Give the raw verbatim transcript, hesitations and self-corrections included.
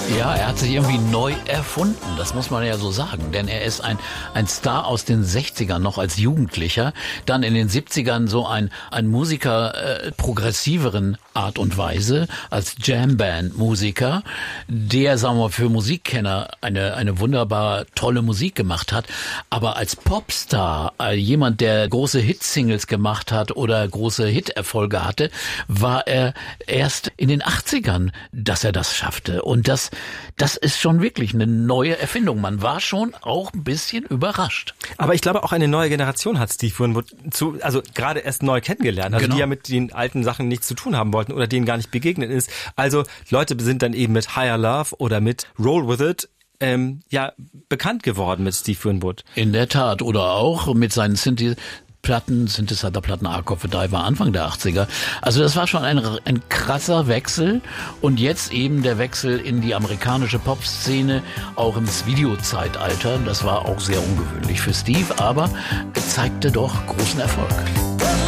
Ja, er hat sich irgendwie neu erfunden, das muss man ja so sagen, denn er ist ein ein Star aus den sechzigern noch als Jugendlicher, dann in den siebzigern so ein ein Musiker äh, progressiveren Art und Weise, als Jamband-Musiker, der, sagen wir, für Musikkenner eine eine wunderbar tolle Musik gemacht hat, aber als Popstar, äh, jemand, der große Hitsingles gemacht hat oder große Hiterfolge hatte, war er erst in den achtzigern, dass er das schaffte. Und das Das ist schon wirklich eine neue Erfindung. Man war schon auch ein bisschen überrascht. Aber ich glaube, auch eine neue Generation hat Steve Winwood zu, also gerade erst neu kennengelernt. Also genau. Die ja mit den alten Sachen nichts zu tun haben wollten oder denen gar nicht begegnet ist. Also Leute sind dann eben mit Higher Love oder mit Roll With It ähm, ja bekannt geworden mit Steve Winwood. In der Tat. Oder auch mit seinen Synthi Platten, Synthesizer-Platten, Arc of a Diver Anfang der achtziger. Also das war schon ein, ein krasser Wechsel und jetzt eben der Wechsel in die amerikanische Popszene, auch ins Videozeitalter. Das war auch sehr ungewöhnlich für Steve, aber er zeigte doch großen Erfolg.